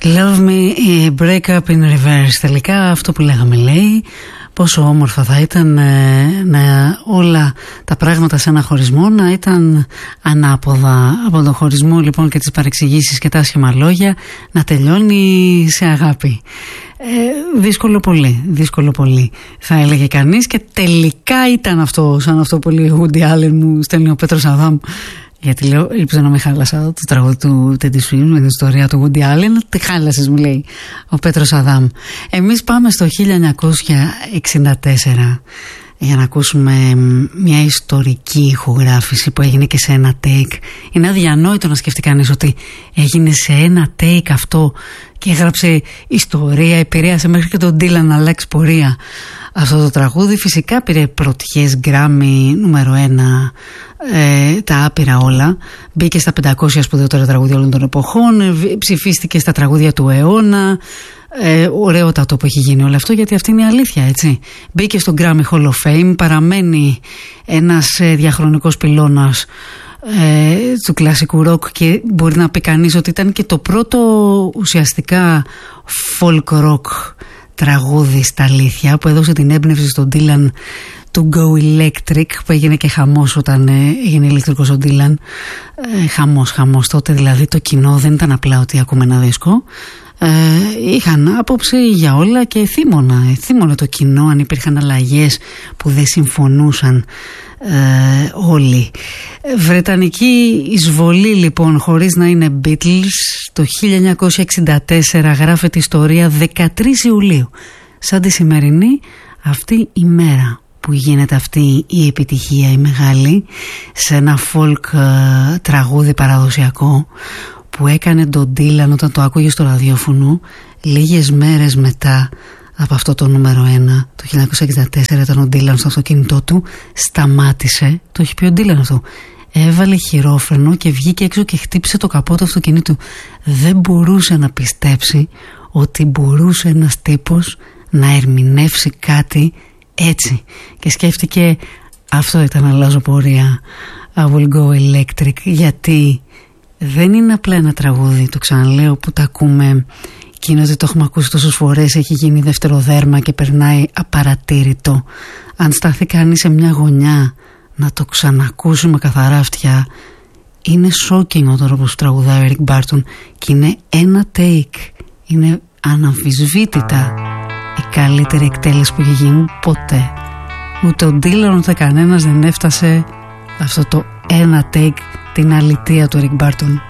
Love me, break up in reverse. Τελικά αυτό που λέγαμε λέει. Πόσο όμορφα θα ήταν να όλα τα πράγματα σε ένα χωρισμό να ήταν ανάποδα. Από τον χωρισμό λοιπόν και τις παρεξηγήσεις και τα άσχημα λόγια να τελειώνει σε αγάπη. Δύσκολο πολύ θα έλεγε κανείς, και τελικά ήταν αυτό, σαν αυτό που λέει ο Woody Allen, μου στέλνει ο Πέτρος Αδάμ. Γιατί λέω, ελπίζω να μην χάλασα το τραγούδι του Teddy Swims με την ιστορία του Woody Allen. Τι χάλασες, μου λέει ο Πέτρος Αδάμ. Εμείς πάμε στο 1964 για να ακούσουμε μια ιστορική ηχογράφηση που έγινε και σε ένα take. Είναι αδιανόητο να σκεφτεί κανείς ότι έγινε σε ένα take αυτό και έγραψε ιστορία, επηρέασε μέχρι και τον Dylan να αλλάξει πορεία αυτό το τραγούδι. Φυσικά πήρε πρωτιές, Grammy, νούμερο 1, τα άπειρα όλα. Μπήκε στα 500 σπουδαιότερα τραγούδια όλων των εποχών, ψηφίστηκε στα τραγούδια του αιώνα. Ωραιότατο που έχει γίνει όλο αυτό, γιατί αυτή είναι η αλήθεια, έτσι. Μπήκε στο Grammy Hall of Fame, παραμένει ένας διαχρονικός πυλώνας του κλασικού ροκ, και μπορεί να πει κανείς ότι ήταν και το πρώτο ουσιαστικά folk rock τραγούδι στα αλήθεια, που έδωσε την έμπνευση στον Dylan του Go Electric, που έγινε και χαμός όταν έγινε ηλεκτρικός ο Dylan. Χαμός τότε, δηλαδή το κοινό δεν ήταν απλά ότι ακούμε ένα δίσκο. Είχαν άποψη για όλα και θύμωνε το κοινό αν υπήρχαν αλλαγές που δεν συμφωνούσαν όλοι. Βρετανική εισβολή λοιπόν, χωρίς να είναι Beatles. Το 1964 γράφεται ιστορία 13 Ιουλίου, σαν τη σημερινή αυτή η μέρα που γίνεται αυτή η επιτυχία η μεγάλη, σε ένα folk τραγούδι παραδοσιακό που έκανε τον Dylan όταν το άκουγε στο ραδιόφωνο λίγες μέρες μετά από αυτό το νούμερο 1 το 1964. Ήταν ο Dylan στο αυτοκίνητό του, σταμάτησε, το έχει πει ο Dylan αυτό, έβαλε χειρόφρενο και βγήκε έξω και χτύπησε το καπό του αυτοκινήτου. Δεν μπορούσε να πιστέψει ότι μπορούσε ένας τύπος να ερμηνεύσει κάτι έτσι, και σκέφτηκε αυτό ήταν, αλλάζω πορεία, I will go electric. Γιατί δεν είναι απλά ένα τραγούδι, το ξαναλέω, που τα ακούμε και είναι ότι το έχουμε ακούσει τόσες φορές, έχει γίνει δεύτερο δέρμα και περνάει απαρατήρητο. Αν σταθεί κανείς σε μια γωνιά να το ξανακούσει με καθαρά αυτιά, είναι shocking ο τρόπος που τραγουδάει ο Eric Barton, και είναι ένα take, είναι αναμφισβήτητα η καλύτερη εκτέλεση που έχει γίνει ποτέ. Ούτε ο Dylan ούτε κανένας δεν έφτασε αυτό το ένα take, την αλητεία του Eric Barton.